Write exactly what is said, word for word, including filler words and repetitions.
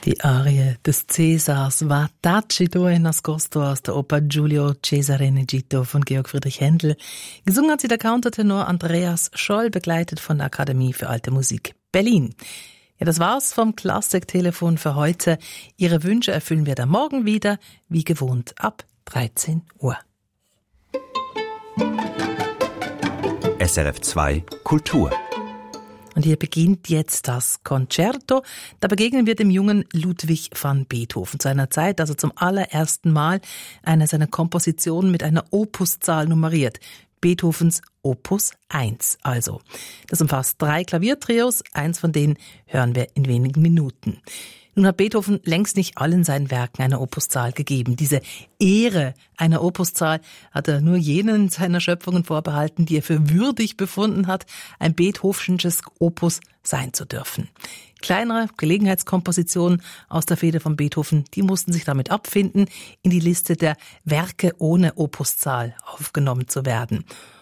Die Arie des Cäsars war Tacito e Nascosto aus der Oper Giulio Cesare in Egitto von Georg Friedrich Händel. Gesungen hat sie der Countertenor Andreas Scholl, begleitet von der Akademie für Alte Musik Berlin. Ja, das war's vom Klassiktelefon für heute. Ihre Wünsche erfüllen wir dann morgen wieder, wie gewohnt, ab dreizehn Uhr. S R F zwei Kultur. Und hier beginnt jetzt das Concerto. Da begegnen wir dem jungen Ludwig van Beethoven zu einer Zeit, also zum allerersten Mal eine seiner Kompositionen mit einer Opuszahl nummeriert. Beethovens Opus eins also. Das umfasst drei Klaviertrios, eins von denen hören wir in wenigen Minuten. Nun hat Beethoven längst nicht allen seinen Werken eine Opuszahl gegeben. Diese Ehre einer Opuszahl hat er nur jenen seiner Schöpfungen vorbehalten, die er für würdig befunden hat, ein Beethovensches Opus sein zu dürfen. Kleinere Gelegenheitskompositionen aus der Feder von Beethoven, die mussten sich damit abfinden, in die Liste der Werke ohne Opuszahl aufgenommen zu werden.